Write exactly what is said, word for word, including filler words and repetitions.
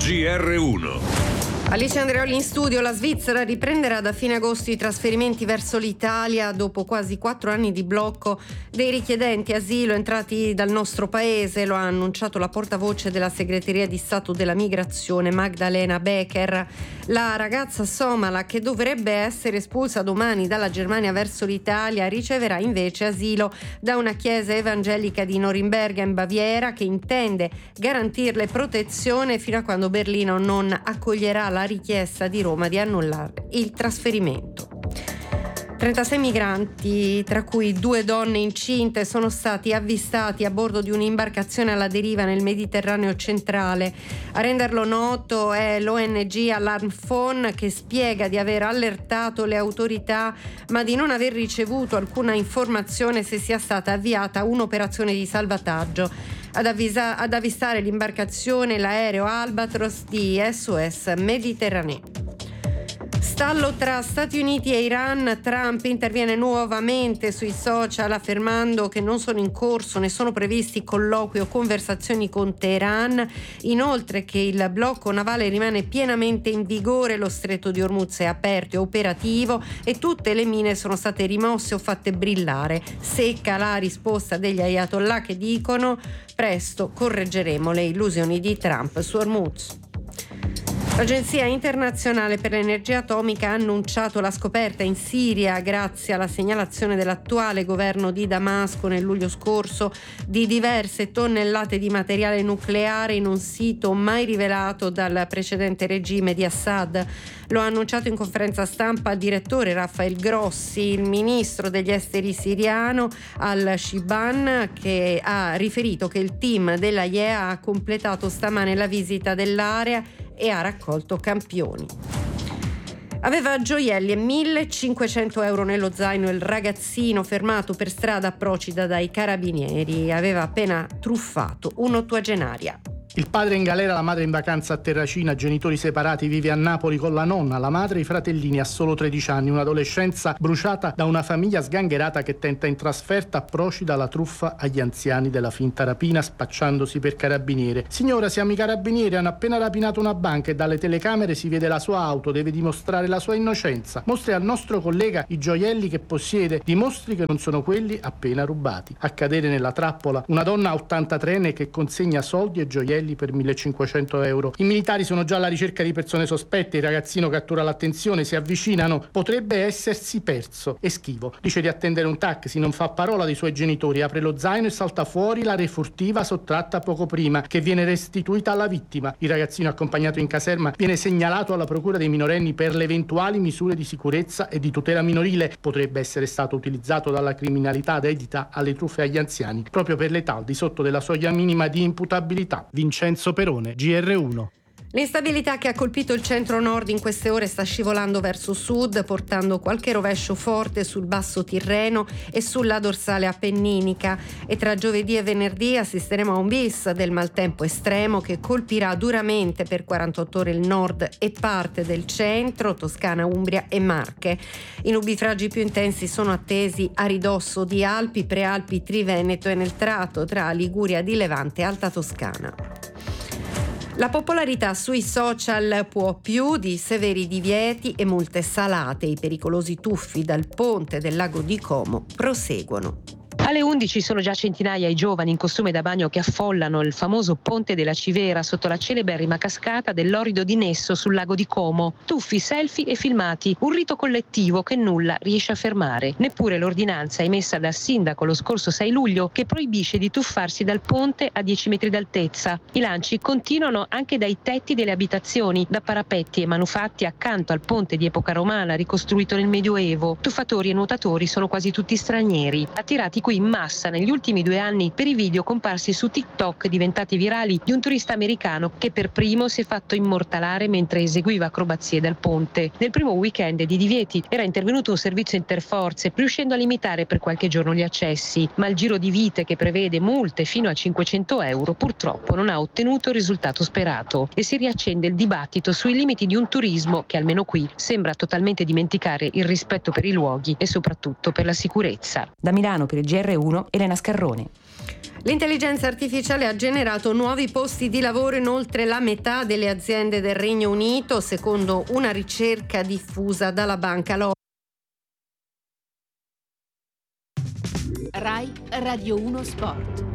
G R uno. Alice Andreoli in studio. La Svizzera riprenderà da fine agosto i trasferimenti verso l'Italia dopo quasi quattro anni di blocco dei richiedenti asilo entrati dal nostro paese. Lo ha annunciato la portavoce della Segreteria di Stato della Migrazione, Magdalena Becker. La ragazza somala, che dovrebbe essere espulsa domani dalla Germania verso l'Italia, riceverà invece asilo da una chiesa evangelica di Norimberga in Baviera, che intende garantirle protezione fino a quando Berlino non accoglierà la richiesta di Roma di annullare il trasferimento. trentasei migranti, tra cui due donne incinte, sono stati avvistati a bordo di un'imbarcazione alla deriva nel Mediterraneo centrale. A renderlo noto è l'O N G Alarm Phone, che spiega di aver allertato le autorità ma di non aver ricevuto alcuna informazione se sia stata avviata un'operazione di salvataggio. Ad, avvisa- ad avvistare l'imbarcazione l'aereo Albatros di S O S Mediterranee. Stallo tra Stati Uniti e Iran. Trump interviene nuovamente sui social affermando che non sono in corso né sono previsti colloqui o conversazioni con Teheran, inoltre che il blocco navale rimane pienamente in vigore, lo stretto di Hormuz è aperto e operativo e tutte le mine sono state rimosse o fatte brillare. Secca la risposta degli ayatollah, che dicono: presto correggeremo le illusioni di Trump su Hormuz. L'Agenzia internazionale per l'energia atomica ha annunciato la scoperta in Siria, grazie alla segnalazione dell'attuale governo di Damasco nel luglio scorso, di diverse tonnellate di materiale nucleare in un sito mai rivelato dal precedente regime di Assad. Lo ha annunciato in conferenza stampa il direttore Rafael Grossi, il ministro degli esteri siriano Al-Shiban, che ha riferito che il team della I E A ha completato stamane la visita dell'area e ha raccolto campioni. Aveva gioielli e millecinquecento euro nello zaino il ragazzino fermato per strada a Procida dai carabinieri. Aveva appena truffato un'ottogenaria. Il padre in galera, la madre in vacanza a Terracina, genitori separati, vive a Napoli con la nonna, la madre e i fratellini, ha solo tredici anni, un'adolescenza bruciata da una famiglia sgangherata che tenta in trasferta a Procida la truffa agli anziani della finta rapina spacciandosi per carabiniere. Signora, siamo i carabinieri, hanno appena rapinato una banca e dalle telecamere si vede la sua auto, deve dimostrare la sua innocenza. Mostri al nostro collega i gioielli che possiede, dimostri che non sono quelli appena rubati. A cadere nella trappola una donna ottantatreenne che consegna soldi e gioielli per millecinquecento euro. I militari sono già alla ricerca di persone sospette, il ragazzino cattura l'attenzione, si avvicinano, potrebbe essersi perso. È schivo, dice di attendere un taxi, non fa parola dei suoi genitori, apre lo zaino e salta fuori la refurtiva sottratta poco prima, che viene restituita alla vittima. Il ragazzino accompagnato in caserma viene segnalato alla procura dei minorenni per le eventuali misure di sicurezza e di tutela minorile. Potrebbe essere stato utilizzato dalla criminalità dedita alle truffe agli anziani, proprio per l'età al di sotto della soglia minima di imputabilità. Vincenzo Perone, G R uno. L'instabilità che ha colpito il centro-nord in queste ore sta scivolando verso sud, portando qualche rovescio forte sul basso Tirreno e sulla dorsale appenninica. E tra giovedì e venerdì assisteremo a un bis del maltempo estremo che colpirà duramente per quarantotto ore il nord e parte del centro, Toscana, Umbria e Marche. I nubifragi più intensi sono attesi a ridosso di Alpi, Prealpi, Triveneto e nel tratto tra Liguria di Levante e Alta Toscana. La popolarità sui social può più di severi divieti e multe salate. I pericolosi tuffi dal ponte del lago di Como proseguono. Alle undici sono già centinaia i giovani in costume da bagno che affollano il famoso ponte della Civera sotto la celeberrima cascata dell'Orido di Nesso sul lago di Como. Tuffi, selfie e filmati, un rito collettivo che nulla riesce a fermare. Neppure l'ordinanza emessa dal sindaco lo scorso sei luglio che proibisce di tuffarsi dal ponte a dieci metri d'altezza. I lanci continuano anche dai tetti delle abitazioni, da parapetti e manufatti accanto al ponte di epoca romana ricostruito nel Medioevo. Tuffatori e nuotatori sono quasi tutti stranieri, attirati qui in massa negli ultimi due anni per i video comparsi su TikTok diventati virali di un turista americano che per primo si è fatto immortalare mentre eseguiva acrobazie dal ponte. Nel primo weekend di divieti era intervenuto un servizio interforze riuscendo a limitare per qualche giorno gli accessi, ma il giro di vite che prevede multe fino a cinquecento euro purtroppo non ha ottenuto il risultato sperato e si riaccende il dibattito sui limiti di un turismo che almeno qui sembra totalmente dimenticare il rispetto per i luoghi e soprattutto per la sicurezza. Da Milano per il G R uno, Elena Scarrone. L'intelligenza artificiale ha generato nuovi posti di lavoro in oltre la metà delle aziende del Regno Unito, secondo una ricerca diffusa dalla banca Lloyds. Rai Radio uno Sport.